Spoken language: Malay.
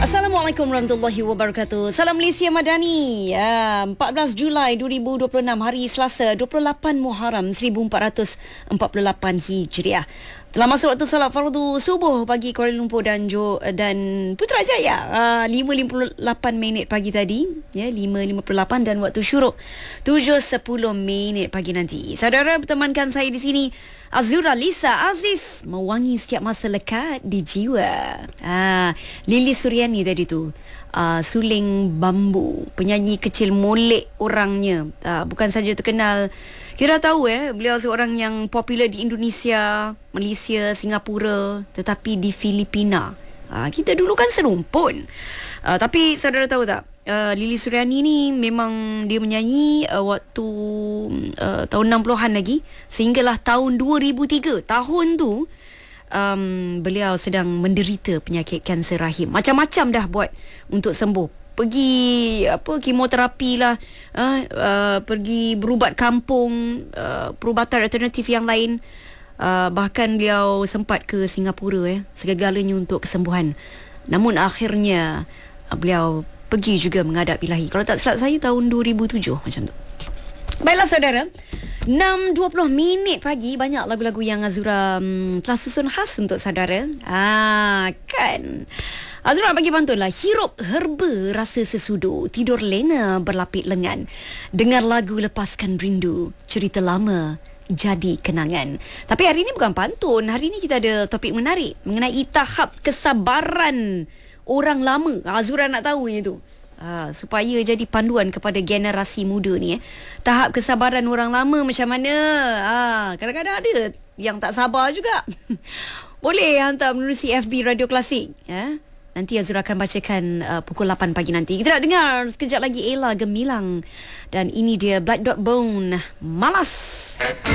Assalamualaikum warahmatullahi wabarakatuh. Salam Malaysia Madani. 14 Julai 2026, hari Selasa, 28 Muharram 1448 Hijriah. Telah masuk waktu solat fardu subuh bagi Kuala Lumpur dan Putrajaya. 5.58 minit pagi tadi, 5.58, dan waktu syuruk 7.10 minit pagi nanti. Saudara, bertemankan saya di sini Azura Lisa Aziz, mewangi setiap masa lekat di jiwa. Lili Suryani tadi tu, suling bambu, penyanyi kecil molek orangnya. Bukan saja terkenal, kita tahu beliau seorang yang popular di Indonesia, Malaysia, Singapura, tetapi di Filipina. Kita dulu kan serumpun. Tapi saudara tahu tak, Lili Suryani ni memang dia menyanyi waktu tahun 60-an lagi, sehinggalah tahun 2003. Tahun tu beliau sedang menderita penyakit kanser rahim. Macam-macam dah buat untuk sembuh. Pergi kemoterapi lah, pergi berubat kampung, perubatan alternatif yang lain. Bahkan beliau sempat ke Singapura segala-galanya untuk kesembuhan. Namun akhirnya beliau pergi juga menghadap Ilahi. Kalau tak silap saya tahun 2007 macam tu. Baiklah saudara, 6.20 minit pagi, banyak lagu-lagu yang Azura telah susun khas untuk saudara. Kan Azura bagi pantun lah. Hirup herba rasa sesudu, tidur lena berlapik lengan, dengar lagu lepaskan rindu, cerita lama jadi kenangan. Tapi hari ini bukan pantun. Hari ini kita ada topik menarik mengenai tahap kesabaran orang lama. Azura nak tahu itu. Supaya jadi panduan kepada generasi muda ni. Tahap kesabaran orang lama macam mana? Kadang-kadang ada yang tak sabar juga. Boleh hantar menerusi FB Radio Klasik. Nanti Azura akan bacakan pukul 8 pagi nanti. Kita nak dengar sekejap lagi Ella Gemilang. Dan ini dia Black Dot Bone, Malas.